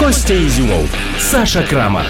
Костя Ізюмов, Саша Крамар.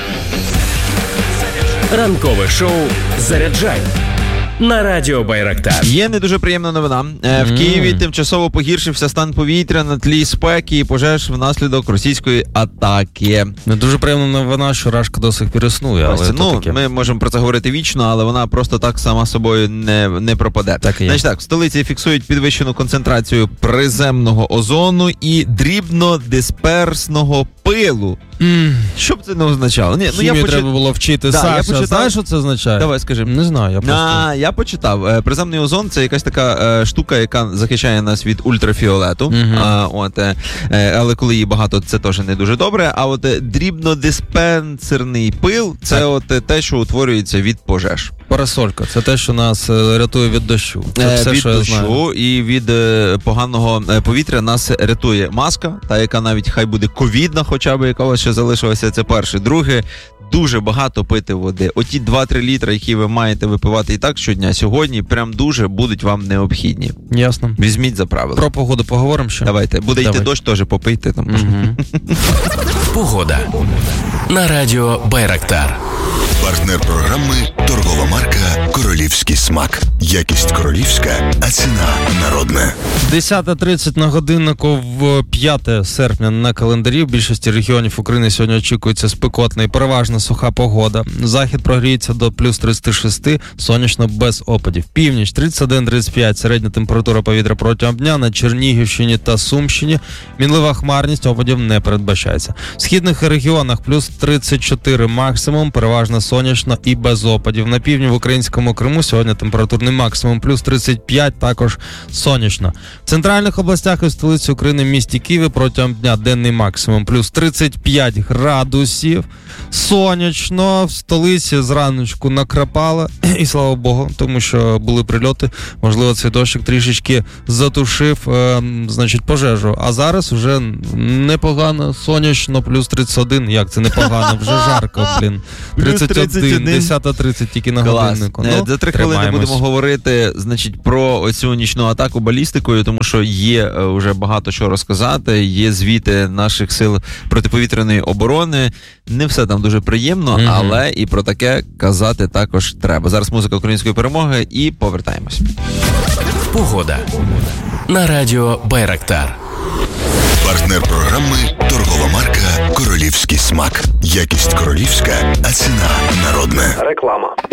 Ранкове шоу «Заряджай» на радіо Байрактар. Є не дуже приємна новина. В Києві тимчасово погіршився стан повітря на тлі спеки і пожеж внаслідок російської атаки. Не дуже приємна новина, що Рашка до сих пір існує, але таке. Ми можемо про це говорити вічно, але вона просто так сама собою не пропаде. Так і є. Значить так, в столиці фіксують підвищену концентрацію приземного озону і дрібнодисперсного пилу. Що б це не означало? Хімію треба було вчити. Да, Саша, знаєш, що це означає? Давай, скажи. Не знаю, я почитав. Приземний озон – це якась така штука, яка захищає нас від ультрафіолету. Але коли її багато, це теж не дуже добре. А от дрібнодисперсний пил – це от те, що утворюється від пожеж. Парасолька – це те, що нас рятує від дощу. Це все, від що я знаю. дощу і від поганого повітря нас рятує маска, та яка навіть хай буде ковідна, хоча б яка у вас ще залишилася, це перше. Друге, дуже багато пити води. Оті 2-3 літри, які ви маєте випивати і так щодня, сьогодні прям дуже будуть вам необхідні. Ясно. Візьміть за правило. Про погоду поговоримо ще? Давайте. Буде йти дощ, теж попийте. Погода на радіо Байрактар. Партнер програми торгова марка «Королівський смак». Якість королівська, а ціна народна. 10:30 на годиннику в 5 серпня на календарі. В більшості регіонів України сьогодні очікується спекотна і переважно суха погода. Захід прогріється до плюс 36, сонячно без опадів. Північ 31-35, середня температура повітря протягом дня на Чернігівщині та Сумщині. Мінлива хмарність, опадів не передбачається. В східних регіонах плюс 34 максимум, переважно сонячно і без опадів. На півдні в українському Криму сьогодні температурний максимум плюс 35, також сонячно. В центральних областях і в столиці України, місті Києві, протягом дня денний максимум плюс 35 градусів. Сонячно, в столиці зраночку накрапало, і слава Богу, тому що були прильоти, можливо, цей дощик трішечки затушив, пожежу. А зараз вже непогано, сонячно, плюс 31, як це непогано, вже жарко, 31, 10:30 тільки на годиннику. За 3 хвилини будемо говорити, про оцю нічну атаку балістикою, тому що є вже багато що розказати, є звіти наших сил протиповітряної оборони. Не все там дуже приємно, але і про таке казати також треба. Зараз музика української перемоги і повертаємось. Погода на радіо Байрактар. Партнер програми торгова марка «Королівський смак». Якість королівська, а ціна народна. Реклама.